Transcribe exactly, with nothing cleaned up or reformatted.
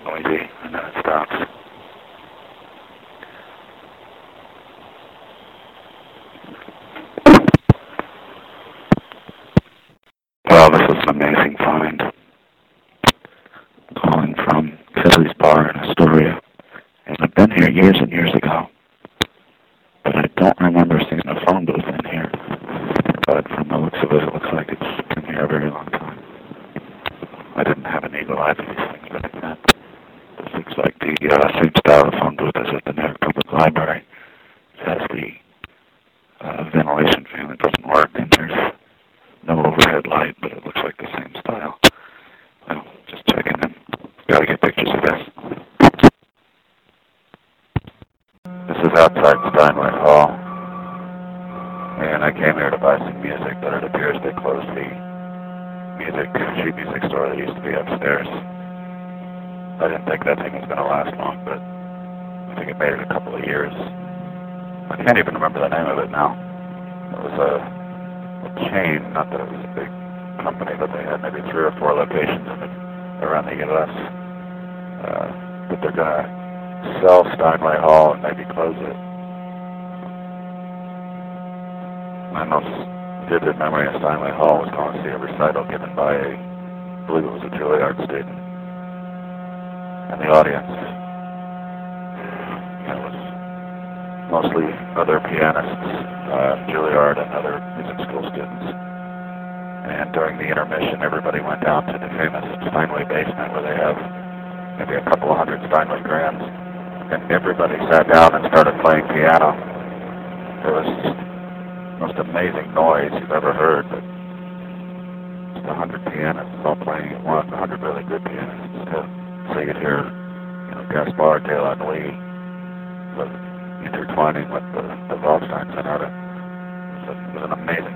noisy, and then it stops. Well, this is an amazing find. Calling from Philly's Bar in Astoria. And I've been here years and years ago. But I don't remember seeing a phone booth in here. But from the looks of it, it looks like it's been here a very long time. I didn't have an eagle eye for these things, but I can. This looks like the uh, same style of phone booth as at the New York Public Library. It has the uh, ventilation fan that doesn't work, and there's no overhead light, but it looks like the same style. Well, just checking in. Gotta get pictures of this. This is outside Steinway Hall, and I came here to buy some music, but it appears they closed the music, sheet music store that used to be upstairs. I didn't think that thing was going to last long, but I think it made it a couple of years. I can't even remember the name of it now. It was a, a chain, not that it was a big company, but they had maybe three or four locations in it around the U S Uh, but they're going to sell Steinway Hall and maybe close it. My most vivid memory of Steinway Hall was going to see a recital given by a, I believe it was a Juilliard student. And the audience, you know, was mostly other pianists, uh, Juilliard and other music school students. And during the intermission, everybody went down to the famous Steinway basement where they have maybe a couple of hundred Steinway grands. And everybody sat down and started playing piano. It was the most amazing noise you've ever heard, but just a hundred pianists all playing at once, a hundred really good pianists. So you could hear, you know, Gaspard de la Nuit with intertwining with the, the valse